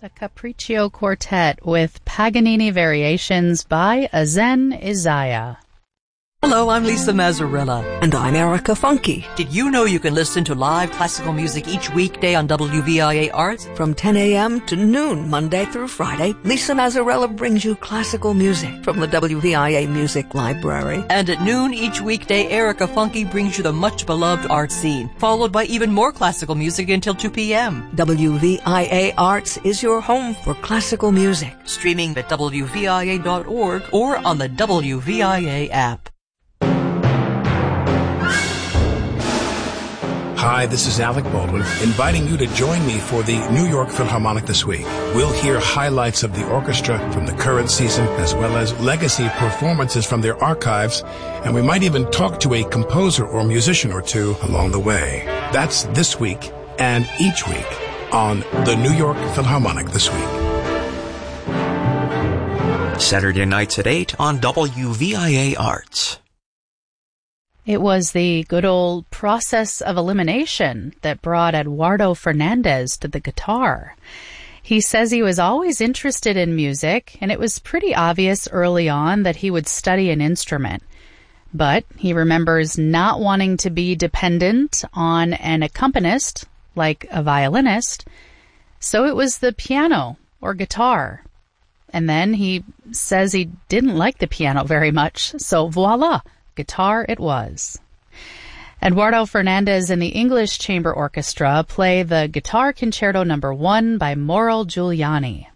A Capriccio Quartet with Paganini Variations by Azen Isaiah. Hello, I'm Lisa Mazzarella. And I'm Erica Funky. Did you know you can listen to live classical music each weekday on WVIA Arts? From 10 a.m. to noon, Monday through Friday, Lisa Mazzarella brings you classical music from the WVIA Music Library. And at noon each weekday, Erica Funky brings you the much-beloved art scene, followed by even more classical music until 2 p.m. WVIA Arts is your home for classical music. Streaming at WVIA.org or on the WVIA app. Hi, this is Alec Baldwin, inviting you to join me for the New York Philharmonic this week. We'll hear highlights of the orchestra from the current season, as well as legacy performances from their archives, and we might even talk to a composer or musician or two along the way. That's this week and each week on the New York Philharmonic this week. Saturday nights at 8 on WVIA Arts. It was the good old process of elimination that brought Eduardo Fernandez to the guitar. He says he was always interested in music, and it was pretty obvious early on that he would study an instrument. But he remembers not wanting to be dependent on an accompanist, like a violinist, so it was the piano or guitar. And then he says he didn't like the piano very much, so voila! Guitar it was. Eduardo Fernandez and the English Chamber Orchestra play the Guitar Concerto No. 1 by Mauro Giuliani.